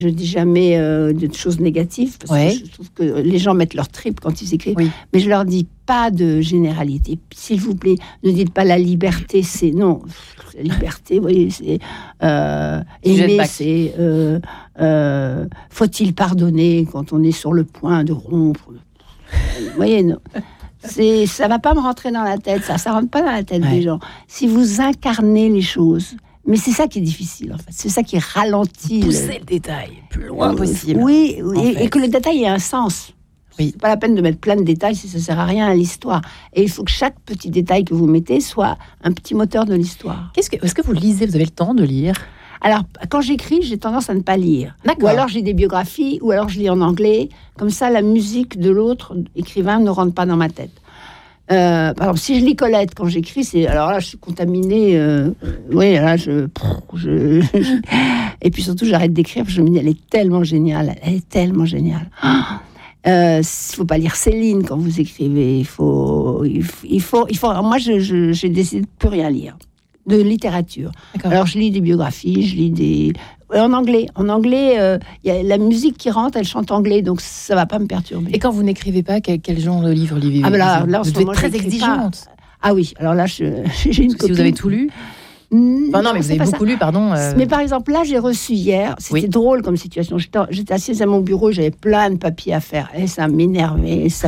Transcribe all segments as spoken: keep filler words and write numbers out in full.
Je dis jamais euh, de choses négatives, parce ouais. que je trouve que les gens mettent leur trip quand ils écrivent. Oui. Mais je leur dis pas de généralité. S'il vous plaît, ne dites pas la liberté, c'est... Non, la liberté, vous voyez, c'est... Euh, aimer, c'est... Euh, euh, faut-il pardonner quand on est sur le point de rompre? Vous voyez, non. C'est, ça va pas me rentrer dans la tête, ça, ça rentre pas dans la tête ouais. des gens. Si vous incarnez les choses... Mais c'est ça qui est difficile, en fait. C'est ça qui ralentit. Pousser le, le détail, plus loin euh, possible. Oui, oui et, et que le détail ait un sens. Oui. C'est pas la peine de mettre plein de détails si ça sert à rien à l'histoire. Et il faut que chaque petit détail que vous mettez soit un petit moteur de l'histoire. Qu'est-ce que, est-ce que vous lisez? Vous avez le temps de lire? Alors, quand j'écris, j'ai tendance à ne pas lire. D'accord. Ou alors j'ai des biographies, ou alors je lis en anglais. Comme ça, la musique de l'autre écrivain ne rentre pas dans ma tête. Euh, par exemple, si je lis Colette quand j'écris, c'est alors là je suis contaminée. Euh, oui, là je, je, je, et puis surtout j'arrête d'écrire. Parce que je me dis elle est tellement géniale, elle est tellement géniale. Il euh, faut pas lire Céline quand vous écrivez. Il faut, il faut, il faut. Il faut alors moi, je, je, j'ai décidé de plus rien lire de littérature. D'accord. Alors je lis des biographies, je lis des en anglais. En anglais, il euh, y a la musique qui rentre, elle chante anglais, donc ça va pas me perturber. Et quand vous n'écrivez pas, quel, quel genre de livre lisez-vous? Ah ben là, là en ce moment, très exigeante. Pas. Ah oui, alors là, je, j'ai une si copine. Vous avez tout lu? Mmh, enfin, non, mais vous avez beaucoup ça. lu, pardon. Euh... Mais par exemple, là, j'ai reçu hier, c'était oui. drôle comme situation. J'étais, j'étais assise à mon bureau, j'avais plein de papiers à faire, et ça m'énervait, ça.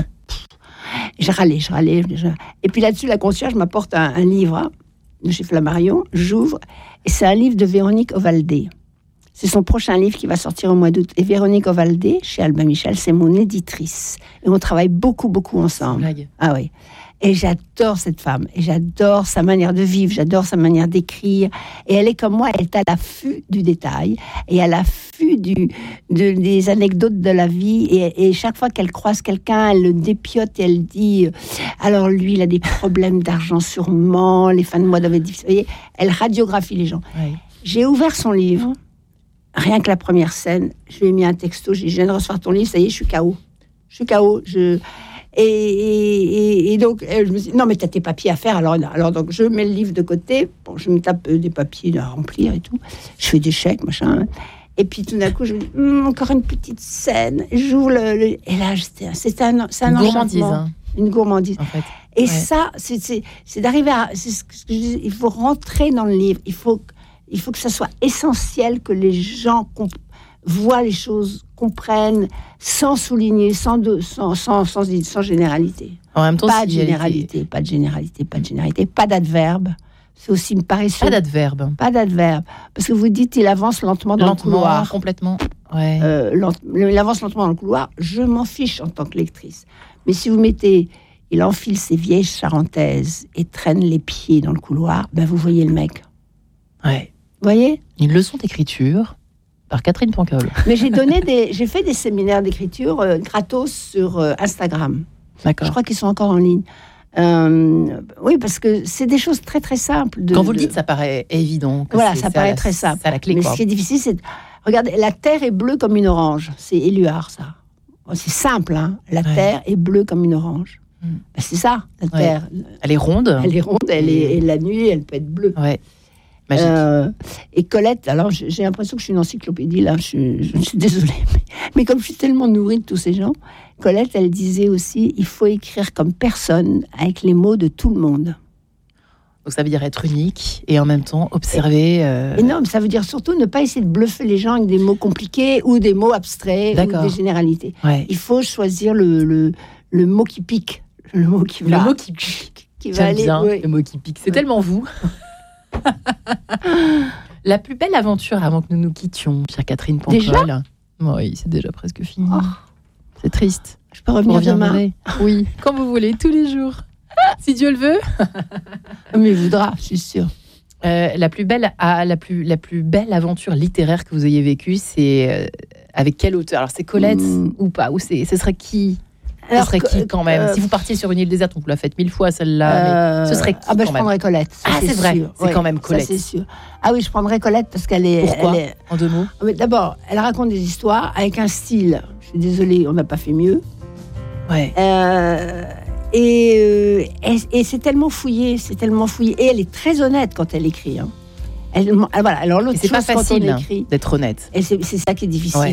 Je râlais, je râlais, je râlais. Et puis là-dessus, la concierge m'apporte un, un livre de chez Flammarion, j'ouvre, et c'est un livre de Véronique Ovaldé. C'est son prochain livre qui va sortir au mois d'août. Et Véronique Ovaldé, chez Albin Michel, c'est mon éditrice. Et on travaille beaucoup, beaucoup ensemble. Blague. Ah oui. Et j'adore cette femme. Et j'adore sa manière de vivre. J'adore sa manière d'écrire. Et elle est comme moi, elle est à l'affût du détail. Et à l'affût du, de, des anecdotes de la vie. Et, et chaque fois qu'elle croise quelqu'un, elle le dépiote et elle dit « Alors lui, il a des problèmes d'argent sûrement. Les fins de mois doivent être difficiles. » Vous voyez, elle radiographie les gens. Oui. J'ai ouvert son livre. Rien que la première scène, je lui ai mis un texto, j'ai dit, je viens de recevoir ton livre, ça y est, je suis K O. Je suis K O. Je... Et, et, et donc, je me suis dit, non, mais t'as tes papiers à faire. Alors, alors donc, je mets le livre de côté, bon, je me tape des papiers à remplir et tout. Je fais des chèques, machin. Et puis, tout d'un coup, je me dis, hm, encore une petite scène. J'ouvre le... le... Et là, c'était, c'était un, c'est un une enchantement. Gourmandise. Hein. Une gourmandise. En fait. Et ouais. ça, c'est, c'est, c'est d'arriver à... C'est ce que je dis, il faut rentrer dans le livre. Il faut... Il faut que ça soit essentiel, que les gens comp- voient les choses, comprennent, sans souligner, sans, de, sans, sans, sans, sans généralité. En même temps, pas de généralité, pas de généralité, pas de généralité, pas d'adverbe. C'est aussi me paresseux. Pas d'adverbe. Pas d'adverbe. Parce que vous dites, il avance lentement dans lentement, le couloir. Complètement. Ouais. Euh, lent, il avance lentement dans le couloir. Je m'en fiche en tant que lectrice. Mais si vous mettez, il enfile ses vieilles charentaises et traîne les pieds dans le couloir, ben vous voyez le mec. Ouais. Vous voyez ? Une leçon d'écriture par Catherine Pancol. Mais j'ai donné des, j'ai fait des séminaires d'écriture euh, gratos sur euh, Instagram. D'accord. Je crois qu'ils sont encore en ligne. Euh, oui, parce que c'est des choses très très simples. De, Quand vous le de... dites, ça paraît évident. Que voilà, c'est, ça c'est paraît la, très simple. C'est à la clé. Mais quoi. ce qui est difficile, c'est, regardez, la terre est bleue comme une orange. C'est Éluard, ça. C'est simple, hein. La ouais. terre est bleue comme une orange. Mmh. Ben, c'est ça, la ouais. terre. Elle est ronde. Elle est ronde. Elle est, et la nuit, elle peut être bleue. Ouais. Magique. Euh, et Colette, alors j'ai l'impression que je suis une encyclopédie là, je suis, je suis désolée, mais, mais comme je suis tellement nourrie de tous ces gens, Colette, elle disait aussi, il faut écrire comme personne, avec les mots de tout le monde. Donc ça veut dire être unique et en même temps observer. Euh... Et non, mais ça veut dire surtout ne pas essayer de bluffer les gens avec des mots compliqués ou des mots abstraits D'accord. ou des généralités. Ouais. Il faut choisir le, le, le mot qui pique, le mot qui va. Le mot qui pique. Qui va J'aime aller, bien ouais. le mot qui pique. C'est ouais. tellement vous. La plus belle aventure avant que nous nous quittions, Pierre-Catherine Pancol. Déjà ? Oui, c'est déjà presque fini. Oh. C'est triste. Je peux revenir demain. Oui, quand vous voulez, tous les jours. Si Dieu le veut. Mais il voudra, je suis sûre. Euh, la plus belle, ah, la plus, la plus belle aventure littéraire que vous ayez vécue, c'est euh, avec quel auteur ? Alors c'est Colette mmh. ou pas ? Ou c'est, ce serait qui ? Alors, ce serait qui quand même euh, Si vous partiez sur une île déserte, on vous l'a faite mille fois celle-là. Euh, ce serait qui Ah ben quand je même prendrais Colette. Ah c'est, c'est vrai, c'est ouais, quand même Colette. Ça, c'est sûr. Ah oui, je prendrais Colette parce qu'elle est. Pourquoi elle est... En deux mots. Mais d'abord, elle raconte des histoires avec un style. Je suis désolée, on n'a pas fait mieux. Ouais. Euh, et, euh, et, et c'est tellement fouillé, c'est tellement fouillé. Et elle est très honnête quand elle écrit. Hein. Elle, voilà. Alors l'autre c'est chose, pas facile quand on écrit, d'être honnête. Et c'est, c'est ça qui est difficile. Ouais.